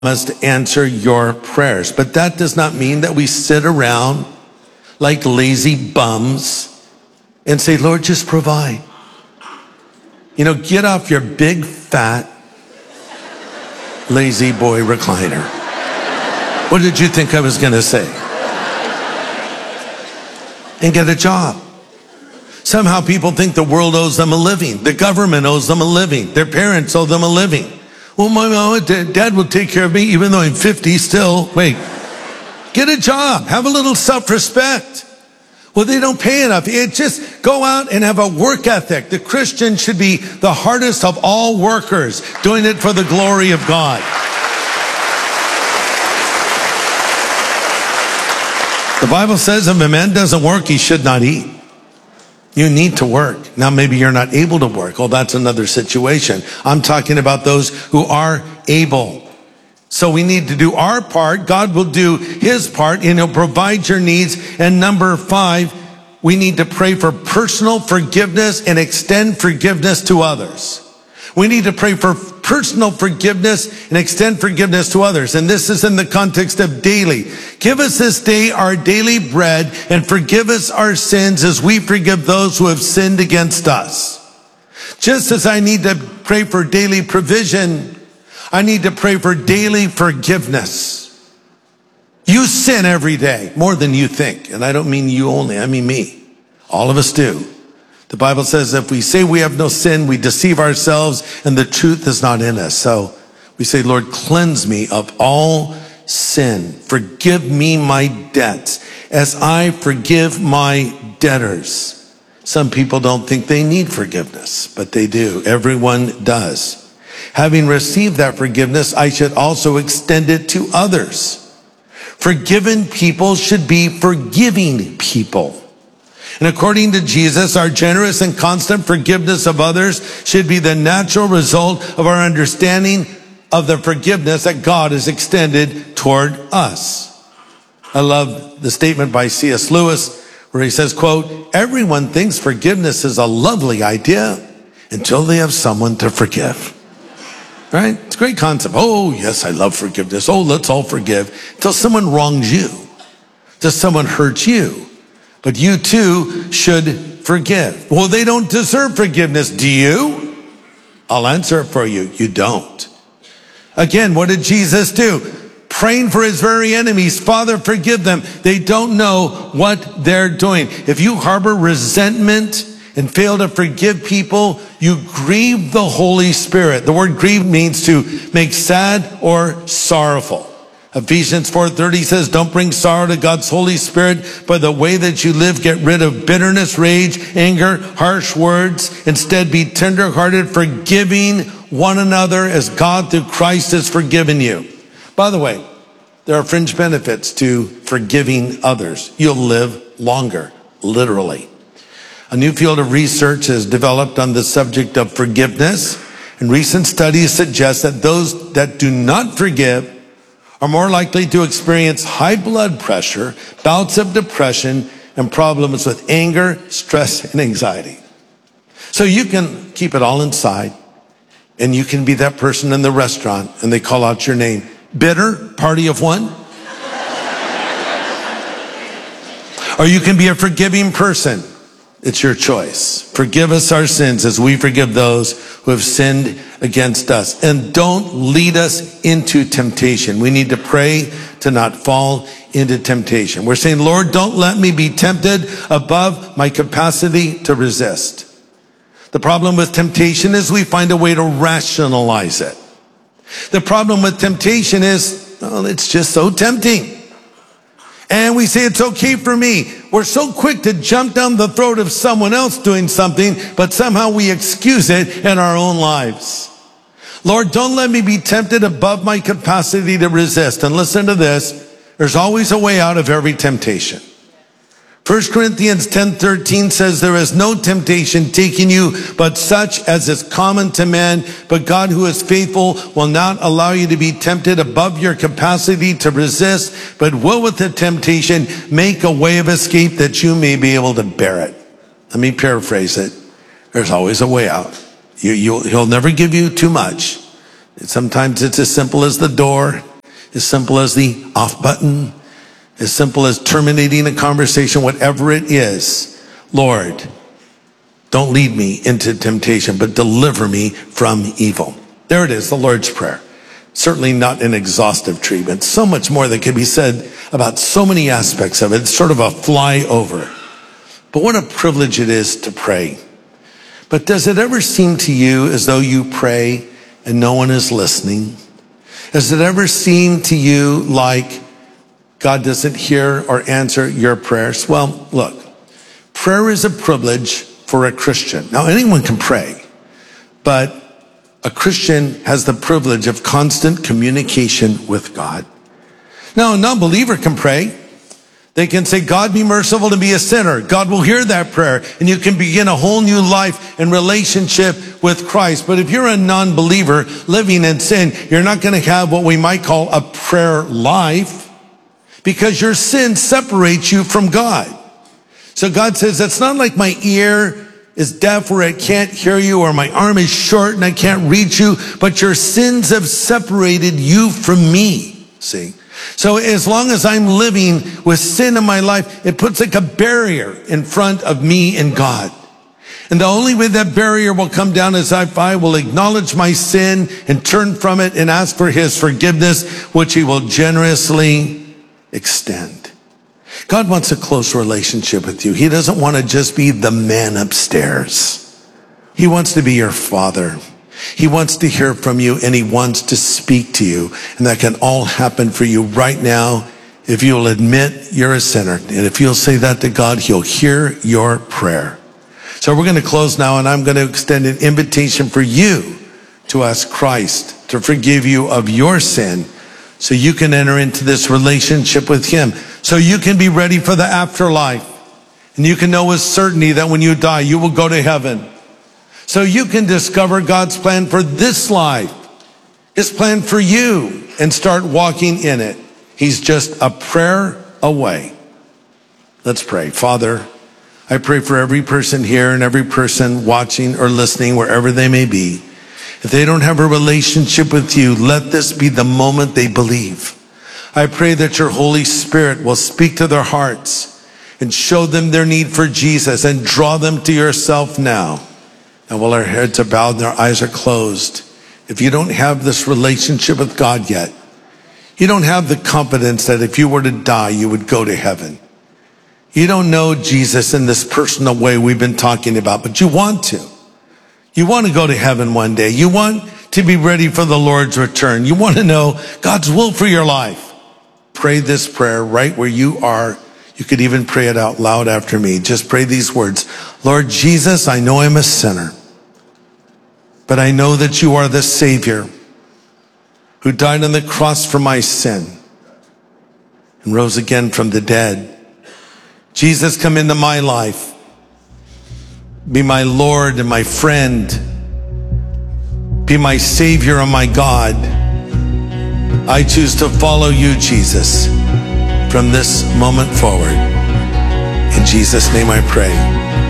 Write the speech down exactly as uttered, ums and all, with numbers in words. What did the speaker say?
must answer your prayers. But that does not mean that we sit around like lazy bums and say, Lord, just provide. You know, get off your big, fat, lazy boy recliner. What did you think I was going to say? And get a job. Somehow people think the world owes them a living. The government owes them a living. Their parents owe them a living. Well, my mom, dad will take care of me even though I'm fifty still. Wait, get a job. Have a little self-respect. Well, they don't pay enough. It just go out and have a work ethic. The Christian should be the hardest of all workers, doing it for the glory of God. The Bible says if a man doesn't work, he should not eat. You need to work. Now, maybe you're not able to work. Oh, that's another situation. I'm talking about those who are able. So we need to do our part. God will do his part and he'll provide your needs. And number five, we need to pray for personal forgiveness and extend forgiveness to others. We need to pray for personal forgiveness and extend forgiveness to others. And this is in the context of daily. Give us this day our daily bread and forgive us our sins as we forgive those who have sinned against us. Just as I need to pray for daily provision, I need to pray for daily forgiveness. You sin every day, more than you think. And I don't mean you only, I mean me. All of us do. The Bible says if we say we have no sin, we deceive ourselves and the truth is not in us. So we say, Lord, cleanse me of all sin. Forgive me my debts as I forgive my debtors. Some people don't think they need forgiveness, but they do. Everyone does. Having received that forgiveness, I should also extend it to others. Forgiven people should be forgiving people. And according to Jesus, our generous and constant forgiveness of others should be the natural result of our understanding of the forgiveness that God has extended toward us. I love the statement by C S Lewis where he says, quote, everyone thinks forgiveness is a lovely idea until they have someone to forgive. Right? It's a great concept. Oh, yes, I love forgiveness. Oh, let's all forgive. Until someone wrongs you. Until someone hurts you. But you too should forgive. Well, they don't deserve forgiveness. Do you? I'll answer it for you. You don't. Again, what did Jesus do? Praying for his very enemies. Father, forgive them. They don't know what they're doing. If you harbor resentment and fail to forgive people, you grieve the Holy Spirit. The word grieve means to make sad or sorrowful. Ephesians four thirty says, don't bring sorrow to God's Holy Spirit. By the way that you live, get rid of bitterness, rage, anger, harsh words. Instead, be tenderhearted, forgiving one another as God through Christ has forgiven you. By the way, there are fringe benefits to forgiving others. You'll live longer, literally. A new field of research has developed on the subject of forgiveness. And recent studies suggest that those that do not forgive are more likely to experience high blood pressure, bouts of depression, and problems with anger, stress, and anxiety. So you can keep it all inside, and you can be that person in the restaurant, and they call out your name. Bitter, party of one. Or you can be a forgiving person. It's your choice. Forgive us our sins as we forgive those who have sinned against us. And don't lead us into temptation. We need to pray to not fall into temptation. We're saying, Lord, don't let me be tempted above my capacity to resist. The problem with temptation is we find a way to rationalize it. The problem with temptation is, well, it's just so tempting. And we say it's okay for me. We're so quick to jump down the throat of someone else doing something, but somehow we excuse it in our own lives. Lord, don't let me be tempted above my capacity to resist. And listen to this. There's always a way out of every temptation. First Corinthians ten thirteen says, there is no temptation taking you, but such as is common to man. But God, who is faithful, will not allow you to be tempted above your capacity to resist, but will with the temptation make a way of escape that you may be able to bear it. Let me paraphrase it. There's always a way out. You, you'll, he'll never give you too much. Sometimes it's as simple as the door. as simple as the off button, as simple as terminating a conversation, whatever it is. Lord, don't lead me into temptation, but deliver me from evil. There it is, the Lord's Prayer. Certainly not an exhaustive treatment. So much more that could be said about so many aspects of it. It's sort of a flyover. But what a privilege it is to pray. But does it ever seem to you as though you pray and no one is listening? Does it ever seem to you like God doesn't hear or answer your prayers? Well, look, prayer is a privilege for a Christian. Now, anyone can pray, but a Christian has the privilege of constant communication with God. Now, a non-believer can pray. They can say, God, be merciful to me, a sinner. God will hear that prayer, and you can begin a whole new life and relationship with Christ. But if you're a non-believer living in sin, you're not going to have what we might call a prayer life, because your sin separates you from God. So God says, it's not like my ear is deaf where I can't hear you, or my arm is short and I can't reach you, but your sins have separated you from me. See? So as long as I'm living with sin in my life, it puts like a barrier in front of me and God. And the only way that barrier will come down is if I will acknowledge my sin and turn from it and ask for his forgiveness, which he will generously extend. God wants a close relationship with you. He doesn't want to just be the man upstairs. He wants to be your father. He wants to hear from you, and he wants to speak to you. And that can all happen for you right now if you'll admit you're a sinner. And if you'll say that to God, he'll hear your prayer. So we're going to close now, and I'm going to extend an invitation for you to ask Christ to forgive you of your sin, so you can enter into this relationship with him, so you can be ready for the afterlife, and you can know with certainty that when you die, you will go to heaven. So you can discover God's plan for this life, his plan for you, and start walking in it. He's just a prayer away. Let's pray. Father, I pray for every person here and every person watching or listening, wherever they may be. If they don't have a relationship with you, let this be the moment they believe. I pray that your Holy Spirit will speak to their hearts and show them their need for Jesus and draw them to yourself now. And while our heads are bowed and our eyes are closed, if you don't have this relationship with God yet, you don't have the confidence that if you were to die, you would go to heaven. You don't know Jesus in this personal way we've been talking about, but you want to. You want to go to heaven one day. You want to be ready for the Lord's return. You want to know God's will for your life. Pray this prayer right where you are. You could even pray it out loud after me. Just pray these words. Lord Jesus, I know I'm a sinner, but I know that you are the Savior who died on the cross for my sin and rose again from the dead. Jesus, come into my life. Be my Lord and my friend. Be my Savior and my God. I choose to follow you, Jesus, from this moment forward. In Jesus' name I pray.